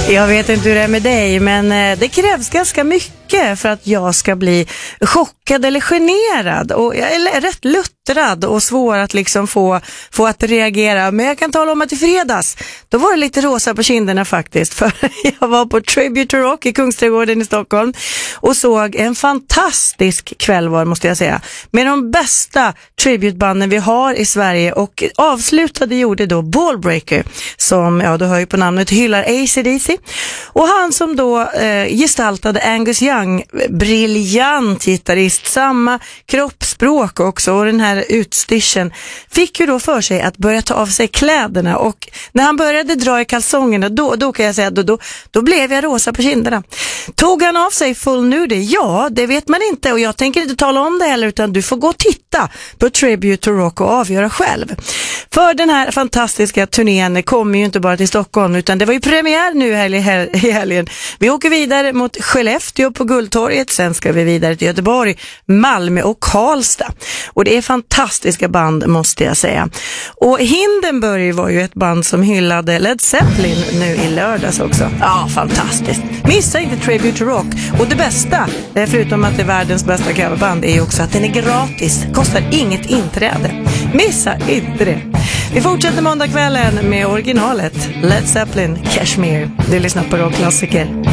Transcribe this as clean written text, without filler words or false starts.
Jag vet inte hur det är med dig, men det krävs ganska mycket för att jag ska bli chockad eller generad. Och jag är rätt luttrad och svår att liksom få att reagera. Men jag kan tala om att i fredags, då var det lite rosa på kinderna faktiskt. För jag var på Tribute to Rock i Kungsträdgården i Stockholm och såg en fantastisk kväll måste jag säga. Med de bästa tributebanden vi har i Sverige, och avslutade gjorde då Ballbreaker, som, ja, du hör ju på namnet, hyllar AC/DC. Och han som då gestaltade Angus Young, briljant gitarrist, samma kroppsspråk också, och den här utstyrseln, fick ju då för sig att börja ta av sig kläderna, och när han började dra i kalsongerna, då kan jag säga, då blev jag rosa på kinderna. Tog han av sig full nude? Ja, det vet man inte, och jag tänker inte tala om det heller, utan du får gå och titta på Tribute to Rock och avgöra själv. För den här fantastiska turnén kommer ju inte bara till Stockholm, utan det var ju premiär nu i helgen. Vi åker vidare mot Skellefteå på Guldtorget, sen ska vi vidare till Göteborg, Malmö och Karlstad. Och det är fantastiska band, måste jag säga. Och Hindenburg var ju ett band som hyllade Led Zeppelin nu i lördags också. Ja, fantastiskt. Missa inte Tribute to Rock. Och det bästa, förutom att det är världens bästa coverband, är ju också att den är gratis. Kostar inget inträde. Missa inte det. Vi fortsätter måndagskvällen med originalet Led Zeppelin, Kashmir. Du lyssnar på rockklassiker.